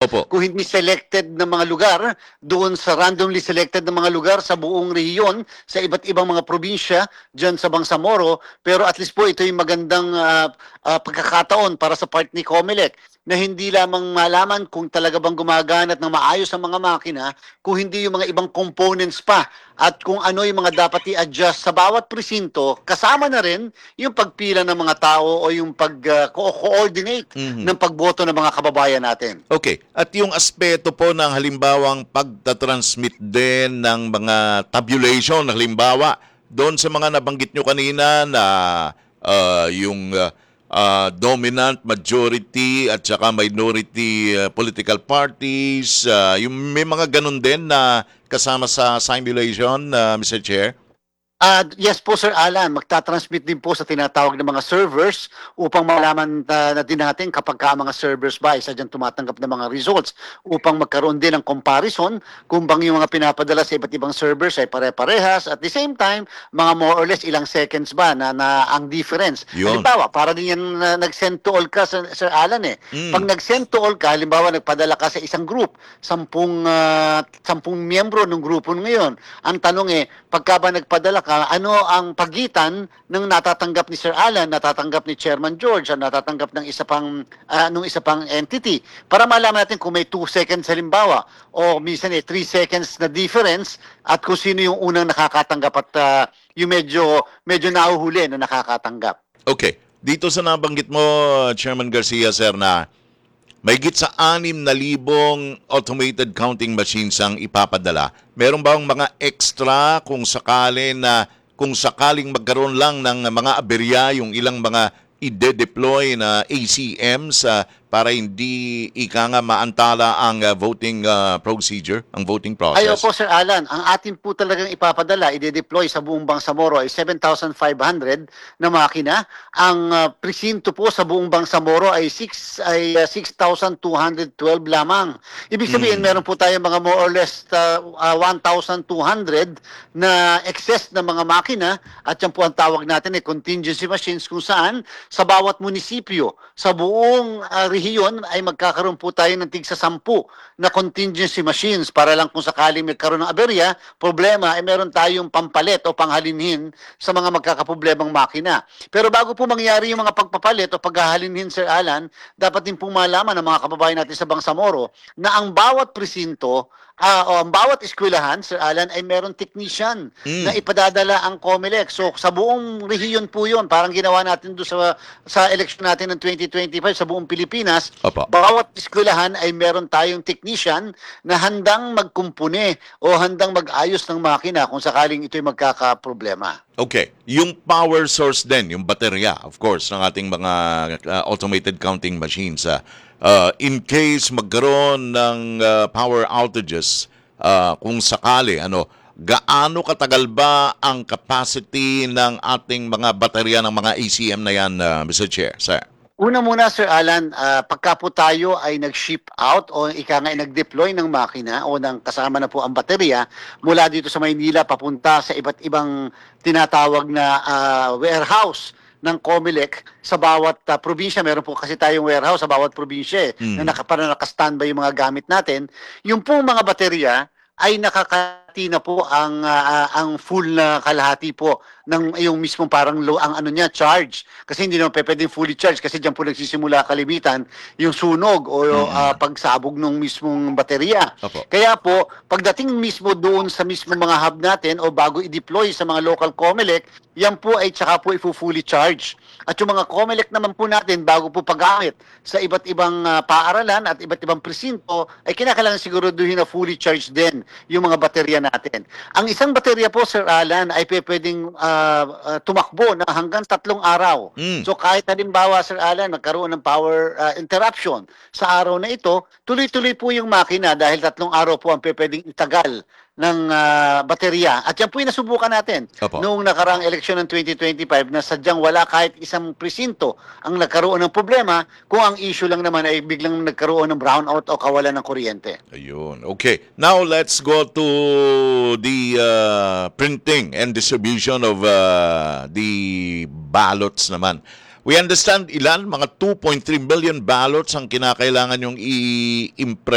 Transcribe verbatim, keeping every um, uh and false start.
Opo. kung hindi selected na mga lugar, doon sa randomly selected na mga lugar sa buong rehiyon, sa iba't ibang mga probinsya, dyan sa Bangsamoro. Pero at least po ito yung magandang ah, ah, pagkakataon para sa part ni Comelec na hindi lamang malaman kung talaga bang gumagana at ng maayos ang mga makina, kung hindi yung mga ibang components pa at kung ano yung mga dapat i-adjust sa bawat presinto, kasama na rin yung pagpila ng mga tao o yung pag-coordinate Mhm. ng pagboto ng mga kababayan natin. Okay. At yung aspeto po ng halimbawang pagtatransmit din ng mga tabulation, halimbawa, doon sa mga nabanggit nyo kanina na ah, yung ah, ah, dominant majority at saka minority ah, political parties, ah, yung may mga ganun din na kasama sa simulation, ah, mister Chair? Ah, yes po Sir Alan, magtatransmit din po sa tinatawag na mga servers upang malaman ah, na din natin kapag ka ang mga servers ba ay sadyang tumatanggap ng mga results upang magkaroon din ng comparison kung bang yung mga pinapadala sa iba't ibang servers ay pare-parehas at the same time mga more or less ilang seconds ba na, na ang difference. Yun. Halimbawa, para din yan na nag-send to all ka Sir, Sir Alan eh. Mm. Pag nag-send to all ka, halimbawa nagpadala ka sa isang group, sampung, ah, sampung miyembro ng grupo ngayon. Ang tanong eh, pagka ba nagpadala ka, ano ang pagitan ng natatanggap ni Sir Alan, natatanggap ni Chairman George, at natatanggap ng isa pang ah, nung isa pang entity para malaman natin kung may two seconds halimbawa o minsan eh three seconds na difference at kung sino yung unang nakakatanggap at ah, yung medyo medyo nahuhuli na nakakatanggap. Okay. Dito sa nabanggit mo, Chairman Garcia, sir, na mahigit sa anim na libong automated counting machines ang ipapadala. Meron bang mga extra kung sakali na kung sakaling magkaroon lang ng mga aberya yung ilang mga ide-deploy na A C Ms ah, para hindi ika nga maantala ang ah, voting ah, procedure, ang voting process? Ay, opo, Sir Alan. Ang atin po talagang ipapadala, ide-deploy sa buong Bangsamoro ay seven thousand five hundred na makina. Ang uh, presinto po sa buong Bangsamoro ay six ay uh, six thousand two hundred twelve lamang. Ibig sabihin, meron po tayong mga more or less uh, uh, one thousand two hundred na excess na mga makina at yan po ang tawag natin ay contingency machines kung saan sa bawat munisipyo, sa buong uh, rehiyon ay magkakaroon po tayo ng tigsa sampu na contingency machines para lang kung sakaling magkaroon ng aberya, problema, ay meron tayong pampalit o panghalinhin sa mga magkakaproblemang makina. Pero bago po mangyari yung mga pagpapalit o paghahalinhin, Sir Alan, dapat din po malaman ng mga kababayan natin sa Bangsamoro na ang bawat presinto ah, o ang bawat eskwelahan, Sir Alan, ay meron technician Mm. na ipadadala ang Comelec. So sa buong rehiyon po yun, parang ginawa natin doon sa, sa election natin ng twenty twenty-five sa buong Pilipinas, Opo. bawat eskwelahan ay meron tayong technician na handang magkumpune o handang mag-ayos ng makina kung sakaling ito'y magkakaproblema. Okay. Yung power source din, yung baterya, of course, ng ating mga uh, automated counting machines. ah, uh, in case magkaroon ng uh, power outages, uh, kung sakali, ano, gaano katagal ba ang capacity ng ating mga baterya ng mga A C M na yan, uh, mister Chair, sir? Una muna, Sir Alan, ah, pagka po tayo ay nag-ship out o ika nga ay nag-deploy ng makina o ng kasama na po ang baterya mula dito sa Maynila papunta sa iba't ibang tinatawag na ah, warehouse ng Comelec sa bawat ah, probinsya. Meron po kasi tayong warehouse sa bawat probinsya eh, Mm. na naka, para naka-standby yung mga gamit natin. Yung pong mga baterya ay nakakati na po ang ah, ah, ang full na kalahati po ng yung mismong parang low ang ano niya charge kasi hindi naman pe- pwedeng fully charge kasi diyan po nagsisimula kalimitan yung sunog o Mm. ah, pagsabog ng mismong baterya. Opo. Kaya po pagdating mismo doon sa mismong mga hub natin o bago i-deploy sa mga local Comelec, yan po ay tsaka po i-fully charge. At yung mga Comelec naman po natin bago po paggamit sa iba't ibang ah, paaralan at iba't ibang presinto ay kinakailangan siguraduhin na fully charged din yung mga baterya natin. Ang isang baterya po, Sir Alan, ay pe- pwedeng ah, ah, tumakbo na hanggang tatlong araw. Mm. So kahit halimbawa, Sir Alan, magkaroon ng power ah, interruption sa araw na ito, tuloy-tuloy po yung makina dahil tatlong araw po ang pe- pwedeng itagal ng ah, baterya. At yan po yung nasubukan natin Opo. noong nakaraang eleksyon ng twenty twenty-five na sadyang wala kahit isang presinto ang nagkaroon ng problema kung ang issue lang naman ay biglang nagkaroon ng brownout o kawalan ng kuryente. Ayun. Okay. Now let's go to the uh, printing and distribution of uh, the ballots naman. We understand ilan, mga two point three million ballots ang kinakailangan yung i-impress